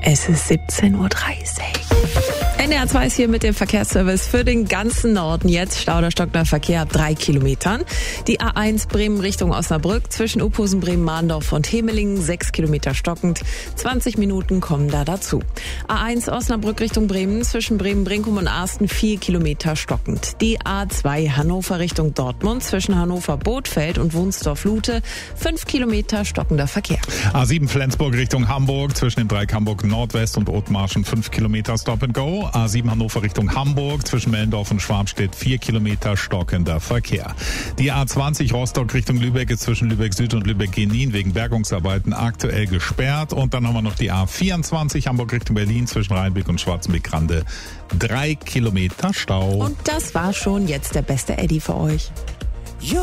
Es ist 17:30 Uhr. NDR 2 ist hier mit dem Verkehrsservice für den ganzen Norden. Jetzt stauderstockender Verkehr ab 3 Kilometern. Die A1 Bremen Richtung Osnabrück zwischen Uphusen, Bremen, Mahndorf und Hemelingen 6 Kilometer stockend. 20 Minuten kommen da dazu. A1 Osnabrück Richtung Bremen zwischen Bremen-Brinkum und Arsten 4 Kilometer stockend. Die A2 Hannover Richtung Dortmund zwischen Hannover-Bothfeld und Wunsdorf-Lute 5 Kilometer stockender Verkehr. A7 Flensburg Richtung Hamburg zwischen dem Dreieck Hamburg Nordwest und Othmarschen 5 Kilometer Stop and Go. A7 Hannover Richtung Hamburg zwischen Mellendorf und Schwabstedt 4 Kilometer stockender Verkehr. Die A20 Rostock Richtung Lübeck ist zwischen Lübeck Süd und Lübeck Genin wegen Bergungsarbeiten aktuell gesperrt. Und dann haben wir noch die A24 Hamburg Richtung Berlin zwischen Rheinbeck und Schwarzenbeck-Grande 3 Kilometer Stau. Und das war schon jetzt der beste Eddy für euch.